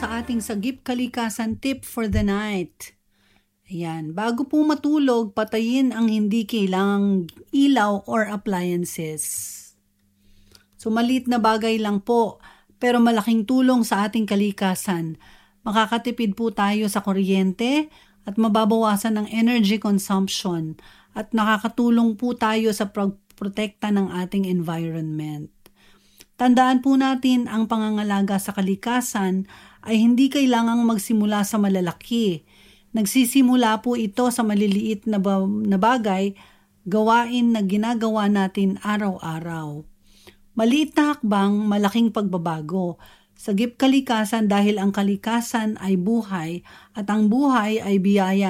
sa ating Sagip Kalikasan tip for the night. Ayan, bago po matulog, patayin ang hindi kailangang ilaw or appliances. So maliit na bagay lang po, pero malaking tulong sa ating kalikasan. Makakatipid po tayo sa kuryente at mababawasan ang energy consumption at nakakatulong po tayo sa pagprotekta ng ating environment. Tandaan po natin ang pangangalaga sa kalikasan ay hindi kailangang magsimula sa malalaki. Nagsisimula po ito sa maliliit na bagay, gawain na ginagawa natin araw-araw. Maliit na hakbang, malaking pagbabago. Sagip kalikasan dahil ang kalikasan ay buhay at ang buhay ay biyaya